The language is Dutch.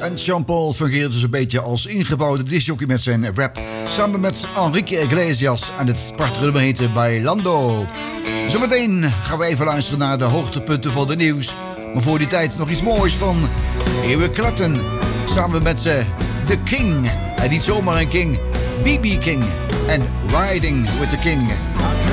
En Jean-Paul fungeert dus een beetje als ingebouwde discjockey met zijn rap. Samen met Enrique Iglesias en het prachtige nummer heette Bailando. Zometeen gaan we even luisteren naar de hoogtepunten van de nieuws. Maar voor die tijd nog iets moois van Eric Clapton. Samen met The King. En niet zomaar een king, B.B. King. En Riding with the King.